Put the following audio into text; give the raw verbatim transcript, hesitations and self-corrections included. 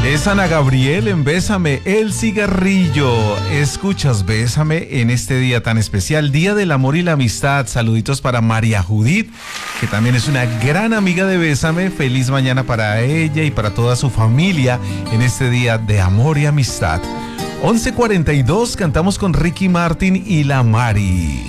Es Ana Gabriel en Bésame el cigarrillo. Escuchas Bésame en este día tan especial, Día del Amor y la Amistad. Saluditos para María Judith, que también es una gran amiga de Bésame. Feliz mañana para ella y para toda su familia en este día de amor y amistad. once cuarenta y dos, cantamos con Ricky Martin y La Mari.